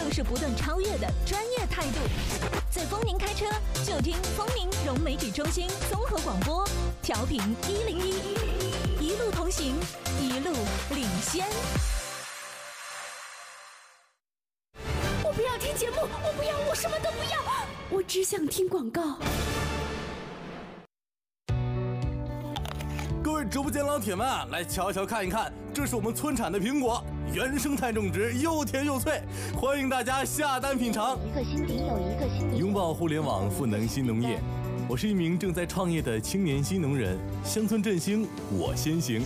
是不断超越的专业态度。在丰宁开车，就听丰宁融媒体中心综合广播，调频101，一路同行，一路领先。 我不要听节目，我不要，我什么都不要，我只想听广告。 各位直播间老铁们，来瞧瞧看一看，这是我们村产的苹果，原生态种植，又甜又脆，欢迎大家下单品尝。 一个心底有一个心底。 拥抱互联网，赋能新农业。我是一名正在创业的青年新农人，乡村振兴，我先行。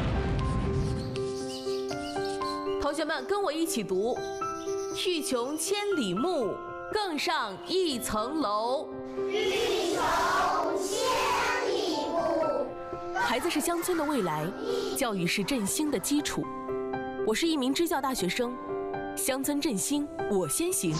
同学们，跟我一起读：欲穷千里目，更上一层楼。 欲穷千里目。 孩子是乡村的未来，教育是振兴的基础。我是一名支教大学生，乡村振兴，我先行。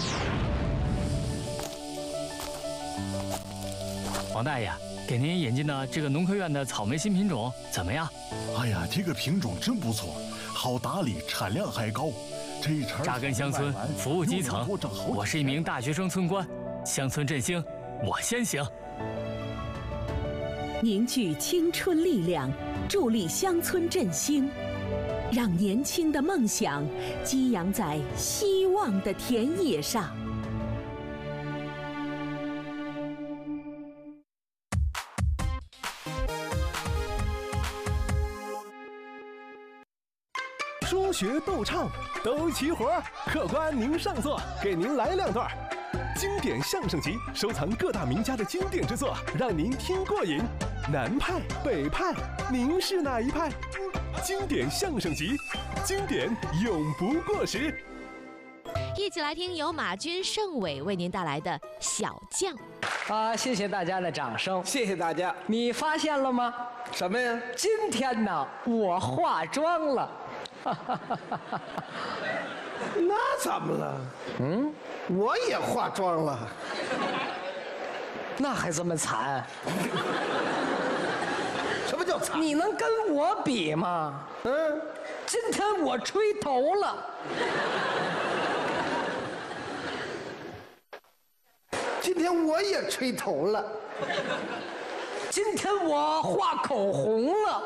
王大爷，给您引进的这个农科院的草莓新品种怎么样？ 哎呀，这个品种真不错，好打理，产量还高。这一茬扎根乡村，服务基层。我是一名大学生村官，乡村振兴，我先行。 凝聚青春力量，助力乡村振兴，让年轻的梦想激扬在希望的田野上。 说学逗唱都齐活，客官您上座，给您来2段。经典相声集收藏各大名家的经典之作，让您听过瘾。南派、北派，您是哪一派？经典相声集，经典永不过时。 一起来听由马军、盛伟为您带来的《小将》。 谢谢大家的掌声， 谢谢大家。 你发现了吗？ 什么呀？ 今天呢，我化妆了。 那怎么了？我也化妆了。 那还这么惨？ 什么叫惨？ 你能跟我比吗？今天我吹头了。 今天我也吹头了。 今天我画口红了。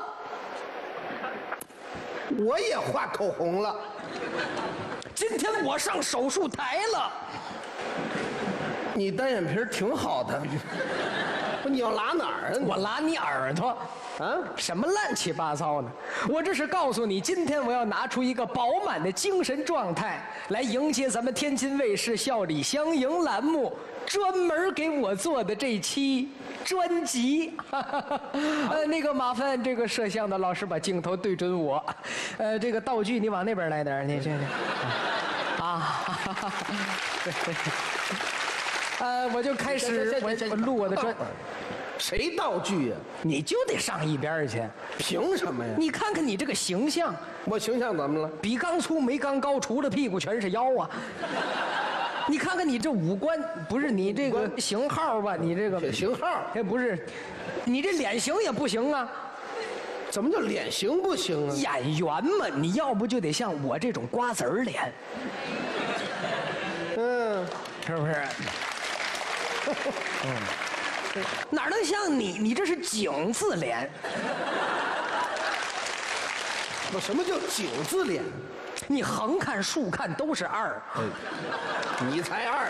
我也画口红了。 今天我上手术台了。 你单眼皮挺好的。不，你要拉哪儿啊？ 我拉你耳朵。什么乱七八糟的？我这是告诉你，今天我要拿出一个饱满的精神状态来迎接咱们天津卫视《笑里相迎》栏目专门给我做的这期专辑。那个麻烦这个摄像的老师把镜头对准我。这个道具你往那边来点，你这我就开始我录我的专。 谁道具呀？ 你就得上一边去。 凭什么呀？ 你看看你这个形象， 我形象怎么了？ 比刚粗没刚高，除了屁股全是腰啊！你看看你这五官，不是你这个型号吧？你这个型号， 不是，你这脸型也不行啊！ 怎么叫脸型不行啊？ 演员嘛，你要不就得像我这种瓜子儿脸，是不是？哪能像你？你这是井字脸。 我什么叫井字脸？ 你横看竖看都是2。 你才2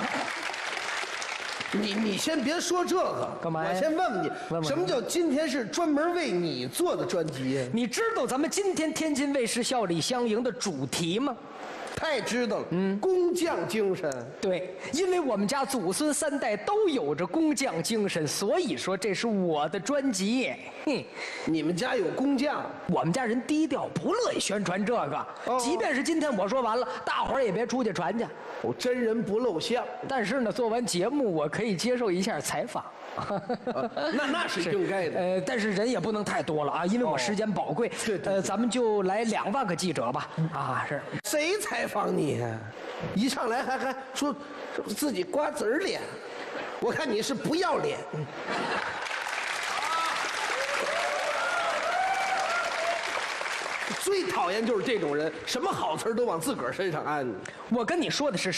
呢！你先别说这个， 干嘛呀？ 我先问问你，什么叫今天是专门为你做的专辑呀？ 你知道咱们今天天津卫视《笑里相迎》的主题吗？ 太知道了，工匠精神。 对，因为我们家祖孙3代都有着工匠精神，所以说这是我的专辑。 你们家有工匠？ 我们家人低调，不乐意宣传这个。即便是今天我说完了，大伙儿也别出去传去。 真人不露相。 但是呢，做完节目我可以接受一下采访。 那是应该的。 但是人也不能太多了啊，因为我时间宝贵。 对。 咱们就来2万个记者吧。是。 谁采访你啊？一上来还说自己瓜子儿脸，我看你是不要脸。最讨厌就是这种人，什么好词儿都往自个儿身上安。 我跟你说的是